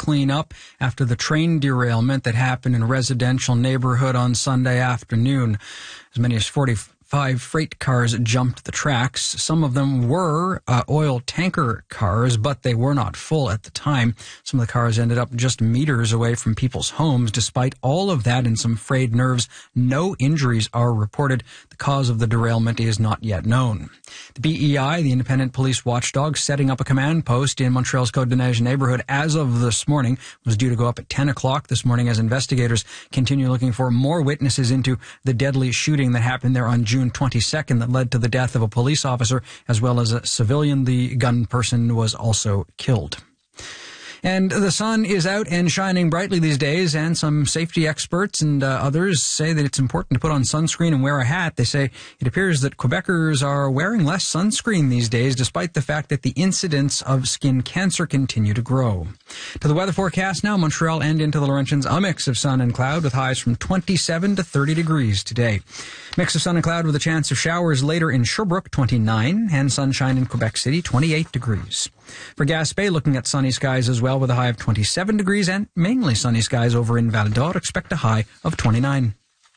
clean up after the train derailment that happened in a residential neighborhood on Sunday afternoon. As many as 45 freight cars jumped the tracks. Some of them were oil tanker cars, but they were not full at the time. Some of the cars ended up just meters away from people's homes. Despite all of that and some frayed nerves, no injuries are reported. The cause of the derailment is not yet known. The BEI, the independent police watchdog, setting up a command post in Montreal's Côte-des-Neiges neighborhood as of this morning, was due to go up at 10 o'clock this morning as investigators continue looking for more witnesses into the deadly shooting that happened there on June 22nd that led to the death of a police officer as well as a civilian. The gun person was also killed. And the sun is out and shining brightly these days, and some safety experts and others say that it's important to put on sunscreen and wear a hat. They say it appears that Quebecers are wearing less sunscreen these days, despite the fact that the incidence of skin cancer continue to grow. To the weather forecast now, Montreal and into the Laurentians, a mix of sun and cloud with highs from 27 to 30 degrees today. Mix of sun and cloud with a chance of showers later in Sherbrooke, 29, and sunshine in Quebec City, 28 degrees. For Gaspé, looking at sunny skies as well with a high of 27 degrees, and mainly sunny skies over in Val d'Or. Expect a high of 29.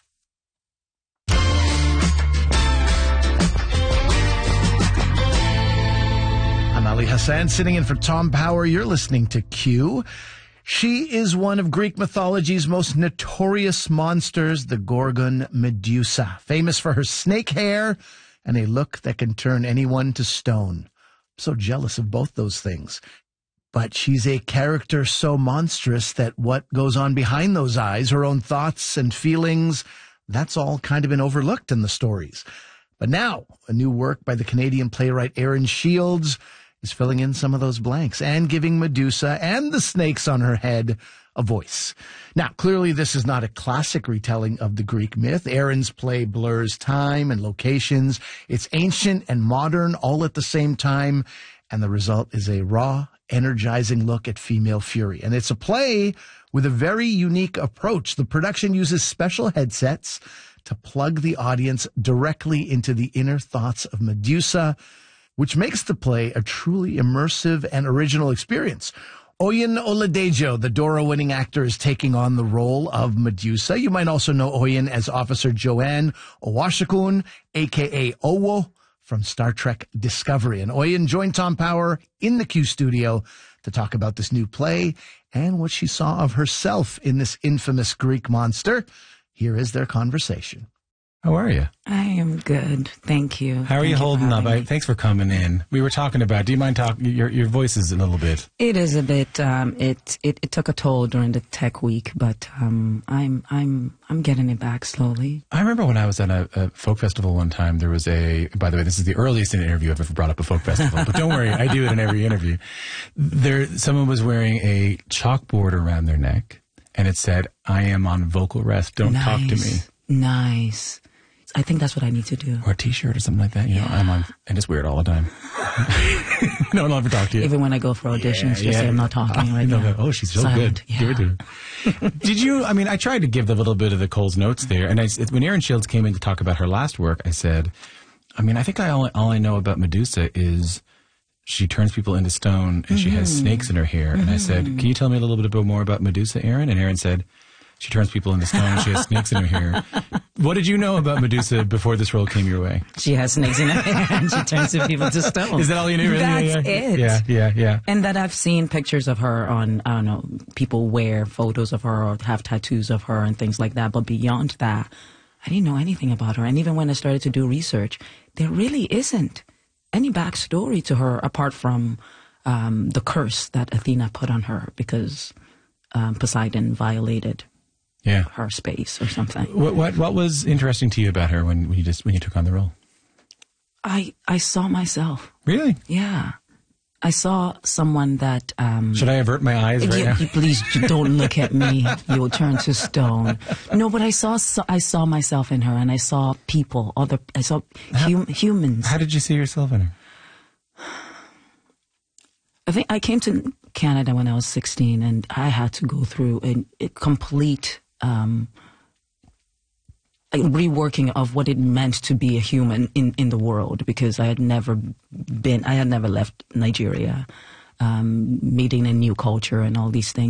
I'm Ali Hassan, sitting in for Tom Power. You're listening to Q. She is one of Greek mythology's most notorious monsters, the Gorgon Medusa, famous for her snake hair and a look that can turn anyone to stone. I'm so jealous of both those things. But she's a character so monstrous that what goes on behind those eyes, her own thoughts and feelings, that's all kind of been overlooked in the stories. But now, a new work by the Canadian playwright Aaron Shields is filling in some of those blanks and giving Medusa and the snakes on her head a voice. Now, clearly this is not a classic retelling of the Greek myth. Aaron's play blurs time and locations. It's ancient and modern all at the same time, and the result is a raw, energizing look at female fury. And it's a play with a very unique approach. The production uses special headsets to plug the audience directly into the inner thoughts of Medusa, which makes the play a truly immersive and original experience. Oyin Oladejo, the Dora-winning actor, is taking on the role of Medusa. You might also know Oyin as Officer Joanne Owashikun, a.k.a. Owo, from Star Trek Discovery. And Oyin joined Tom Power in the Q studio to talk about this new play and what she saw of herself in this infamous Greek monster. Here is their conversation. How are you? I am good. Thank you. How are you holding up? Thanks for coming in. We were talking about, do you mind talking? Your voice is a little bit. It is a bit, it took a toll during the tech week, but I'm getting it back slowly. I remember when I was at a folk festival one time, there was by the way, this is the earliest interview I've ever brought up a folk festival, but don't worry, I do it in every interview. Someone was wearing a chalkboard around their neck, and it said, "I am on vocal rest, don't talk to me." Nice. I think that's what I need to do. Or a T-shirt or something like that. You know, I'm on, and it's weird all the time. No one will ever talk to you. Even when I go for auditions, just say I'm not talking right now. Oh, she's so silent. Good. Yeah. Give it to her. Did you, I tried to give a little bit of the Cole's notes there. And when Aaron Shields came in to talk about her last work, I said, I think all I know about Medusa is she turns people into stone and she has snakes in her hair. And I said, can you tell me a little bit more about Medusa, Aaron? And Aaron said, she turns people into stone and she has snakes in her hair. What did you know about Medusa before this role came your way? She has snakes in her hair and she turns people to stone. Is that all you knew? Really? That's it. Yeah. And that I've seen pictures of her on, I don't know, people wear photos of her or have tattoos of her and things like that. But beyond that, I didn't know anything about her. And even when I started to do research, there really isn't any backstory to her apart from the curse that Athena put on her because Poseidon violated her space or something. What was interesting to you about her when you took on the role? I saw myself. Really? Yeah. I saw someone that... Should I avert my eyes right now? Please don't look at me. You'll turn to stone. No, but I saw myself in her, and I saw people. Humans. How did you see yourself in her? I think I came to Canada when I was 16, and I had to go through a complete reworking of what it meant to be a human in the world, because I had never left Nigeria, meeting a new culture and all these things.